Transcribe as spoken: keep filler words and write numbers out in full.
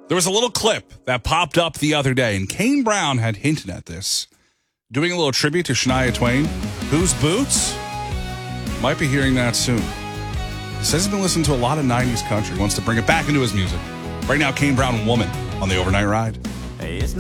There was a little clip that popped up the other day, and Kane Brown had hinted at this. Doing a little tribute to Shania Twain. Whose Boots? Might be hearing that soon. He says he's been listening to a lot of nineties country. Wants to bring it back into his music. Right now, Kane Brown, Woman, on the Overnight Ride. Hey, it's